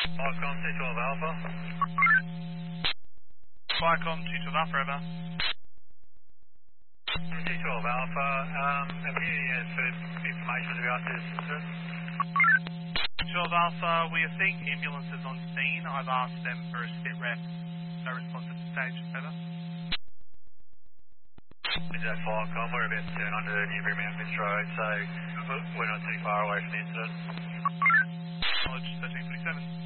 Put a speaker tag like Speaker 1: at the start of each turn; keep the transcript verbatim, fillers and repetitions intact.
Speaker 1: Viacom two twelve Alpha.
Speaker 2: Viacom two twelve Alpha, over.
Speaker 1: two twelve Alpha, um, have you any further information with regards to this incident?
Speaker 2: two twelve Alpha, we are seeing ambulances on scene. I've asked them for a sit rep. No response at this stage, over.
Speaker 1: Is that Viacom? We're about to turn onto Newbury Mountain Road, so we're not too far away from the incident.
Speaker 2: Knowledge thirteen forty-seven.